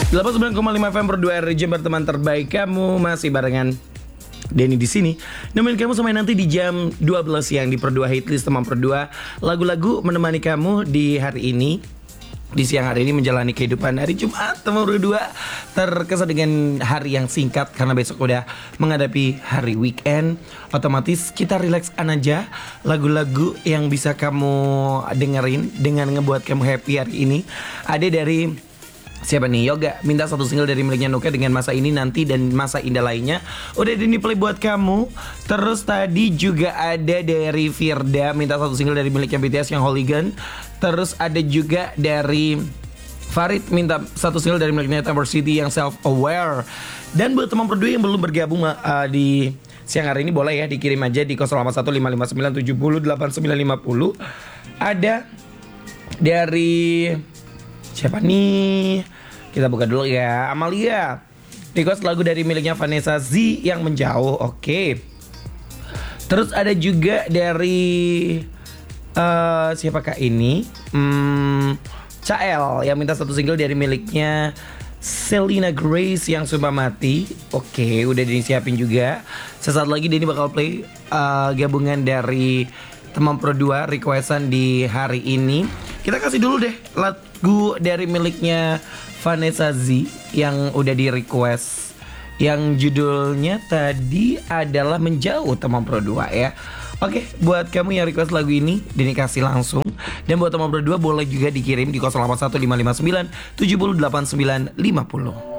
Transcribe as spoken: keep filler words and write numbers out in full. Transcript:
delapan puluh sembilan koma lima F M per dua R J berteman terbaik kamu, masih barengan Denny di sini. Nemenin kamu sampai nanti di jam dua belas siang di Per dua Hitlist teman Per dua. Lagu-lagu menemani kamu di hari ini, di siang hari ini menjalani kehidupan hari Jumat teman Per dua. Terkesan dengan hari yang singkat karena besok udah menghadapi hari weekend. Otomatis kita relaxan aja. Lagu-lagu yang bisa kamu dengerin dengan ngebuat kamu happy hari ini ada dari siapa nih? Yoga minta satu single dari miliknya Nuka dengan Masa Ini Nanti dan Masa Indah lainnya. Udah di play buat kamu. Terus tadi juga ada dari Firda minta satu single dari miliknya B T S yang Hooligan. Terus ada juga dari Farid minta satu single dari miliknya Temper City yang Self Aware. Dan buat teman berdua yang belum bergabung uh, di siang hari ini boleh ya dikirim aja di nol delapan satu lima lima sembilan tujuh nol delapan sembilan lima nol. Ada dari siapa nih? Kita buka dulu ya. Amalia request lagu dari miliknya Vanessa Z yang Menjauh. Oke okay. Terus ada juga dari uh, siapakah ini? Hmm, Cael yang minta satu single dari miliknya Selena Grace yang Sumpah Mati. Oke okay, udah disiapin juga. Sesaat lagi Denny bakal play uh, gabungan dari teman Pro dua requestan di hari ini. Kita kasih dulu deh lagu dari miliknya Vanessa Z yang udah di request, yang judulnya tadi adalah Menjauh teman Pro dua ya. Oke, buat kamu yang request lagu ini Denny kasih langsung. Dan buat teman Pro dua boleh juga dikirim di nol delapan satu lima lima sembilan tujuh nol delapan sembilan lima nol.